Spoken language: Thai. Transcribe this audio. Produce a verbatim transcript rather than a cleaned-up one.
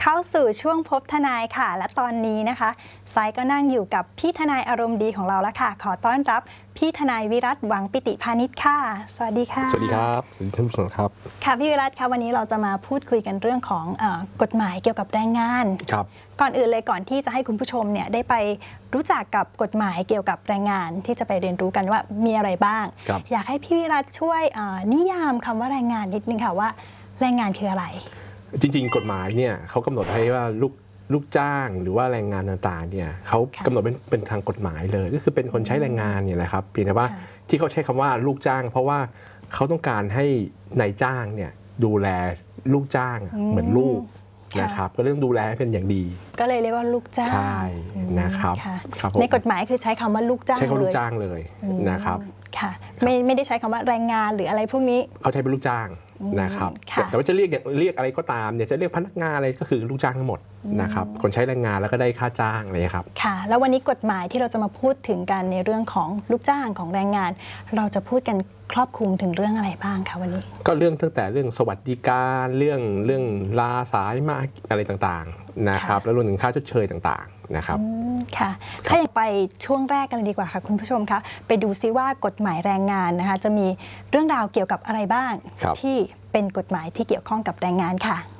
เข้าสู่ช่วงพบทนายค่ะและตอนนี้นะคะไซก็นั่งอยู่กับพี่ทนายอารมณ์ดีของเราแล้วค่ะขอต้อนรับพี่ทนายวิรัตหวังปิติพานิชค่ะสวัสดีค่ะสวัสดีครับสวัสดีท่านผู้ชมครับค่ะพี่วิรัตค่ะวันนี้เราจะมาพูดคุยกันเรื่องของเอ่อกฎหมายเกี่ยวกับแรงงานครับก่อนอื่นเลยก่อนที่จะให้คุณผู้ชมเนี่ยได้ไปรู้จักกับกฎหมายเกี่ยวกับแรงงานที่จะไปเรียนรู้กันว่ามีอะไรบ้างอยากให้พี่วิรัตช่วยนิยามคำว่าแรงงานนิดนึงค่ะว่าแรงงานคืออะไรจริงๆกฎหมายเนี่ยเขากำหนดให้ว่าลูกลูกจ้างหรือว่าแรงงานต่างๆเนี่ยเขากำหนดเป็นเป็นทางกฎหมายเลยก็คือเป็นคนใช้แรงงานเนี่ยแหละครับเพียงแต่ว่าที่เขาใช้คำว่าลูกจ้าง เพราะว่าเขาต้องการให้นายจ้างเนี่ยดูแลลูกจ้างเหมือนลูกนะครับก็เรื่องดูแลให้เป็นอย่างดีก็เลยเรียกว่าลูกจ้างใช่นะครับในกฎหมายคือใช้คำว่าลูกจ้างใช้คำว่าลูกจ้างเลยนะครับค่ะไม่ไม่ได้ใช้คำว่าแรงงานหรืออะไรพวกนี้เขาใช้เป็นลูกจ้างนะครับแต่ว่าจะเรียกเรียกอะไรก็ตามเนี่ยจะเรียกพนักงานอะไรก็คือลูกจ้างทั้งหมดนะครับคนใช้แรงงานแล้วก็ได้ค่าจ้างอะไรครับค่ะแล้ววันนี้กฎหมายที่เราจะมาพูดถึงกันในเรื่องของลูกจ้างของแรงงานเราจะพูดกันครอบคลุมถึงเรื่องอะไรบ้างคะวันนี้ก็เรื่องตั้งแต่เรื่องสวัสดิการเรื่องเรื่องลาสายมาอะไรต่างๆนะครับแล้วรวมถึงค่าชดเชยต่างๆนะครับค่ะถ้าอย่างไปช่วงแรกกันเลยดีกว่าค่ะคุณผู้ชมคะไปดูซิว่ากฎหมายแรงงานนะคะจะมีเรื่องราวเกี่ยวกับอะไรบ้างที่เป็นกฎหมายที่เกี่ยวข้องกับแรงงานค่ะ